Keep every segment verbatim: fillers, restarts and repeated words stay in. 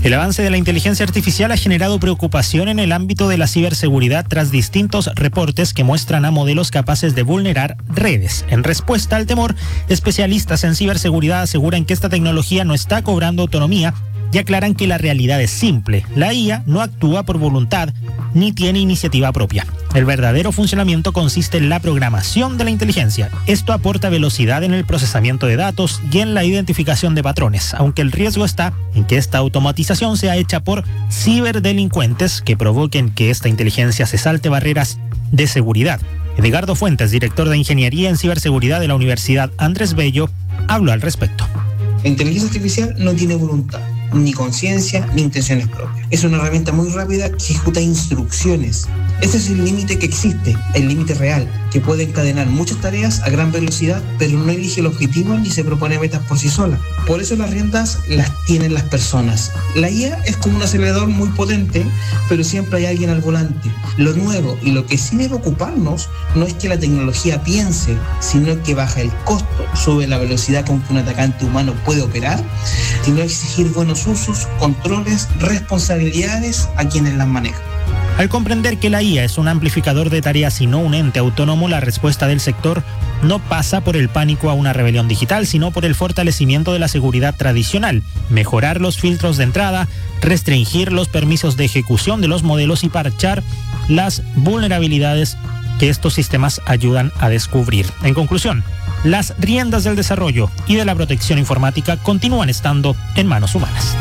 El avance de la inteligencia artificial ha generado preocupación en el ámbito de la ciberseguridad tras distintos reportes que muestran a modelos capaces de vulnerar redes. En respuesta al temor, especialistas en ciberseguridad aseguran que esta tecnología no está cobrando autonomía y aclaran que la realidad es simple. La I A no actúa por voluntad ni tiene iniciativa propia. El verdadero funcionamiento consiste en la programación de la inteligencia. Esto aporta velocidad en el procesamiento de datos y en la identificación de patrones, aunque el riesgo está en que esta automatización sea hecha por ciberdelincuentes que provoquen que esta inteligencia se salte barreras de seguridad. Edgardo Fuentes, director de Ingeniería en Ciberseguridad de la Universidad Andrés Bello, habló al respecto. La inteligencia artificial no tiene voluntad, ni conciencia, ni intenciones propias. Es una herramienta muy rápida que ejecuta instrucciones. Ese es el límite que existe, el límite real, que puede encadenar muchas tareas a gran velocidad, pero no elige el objetivo ni se propone metas por sí sola. Por eso las riendas las tienen las personas. La I A es como un acelerador muy potente, pero siempre hay alguien al volante. Lo nuevo y lo que sí debe ocuparnos no es que la tecnología piense, sino que baja el costo, sube la velocidad con que un atacante humano puede operar, sino exigir buenos usos, controles, responsabilidades a quienes las manejan. Al comprender que la I A es un amplificador de tareas y no un ente autónomo, la respuesta del sector no pasa por el pánico a una rebelión digital, sino por el fortalecimiento de la seguridad tradicional, mejorar los filtros de entrada, restringir los permisos de ejecución de los modelos y parchar las vulnerabilidades que estos sistemas ayudan a descubrir. En conclusión, las riendas del desarrollo y de la protección informática continúan estando en manos humanas.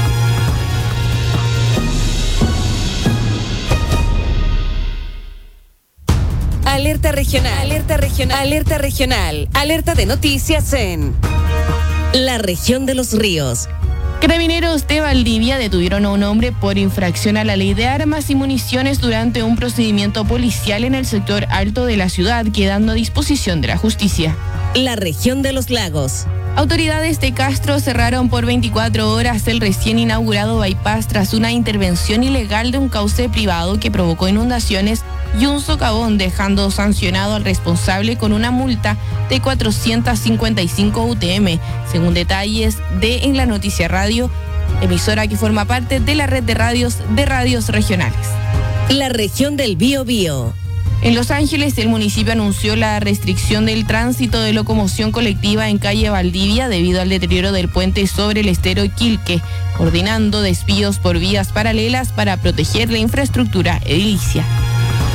Alerta regional, alerta regional, alerta regional, alerta de noticias en la región de los ríos. Carabineros de Valdivia detuvieron a un hombre por infracción a la ley de armas y municiones durante un procedimiento policial en el sector alto de la ciudad, quedando a disposición de la justicia. La región de los lagos. Autoridades de Castro cerraron por veinticuatro horas el recién inaugurado bypass tras una intervención ilegal de un cauce privado que provocó inundaciones y un socavón, dejando sancionado al responsable con una multa de cuatrocientos cincuenta y cinco U T M, según detalles de En la Noticia Radio, emisora que forma parte de la red de radios de radios regionales. La región del Biobío. En Los Ángeles, el municipio anunció la restricción del tránsito de locomoción colectiva en calle Valdivia debido al deterioro del puente sobre el estero Quilque, coordinando desvíos por vías paralelas para proteger la infraestructura edilicia.